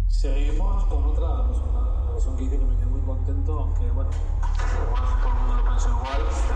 Seguimos con otra, pues una versión que hice que me quedé muy contento, aunque bueno, igual todo el mundo lo pensó igual.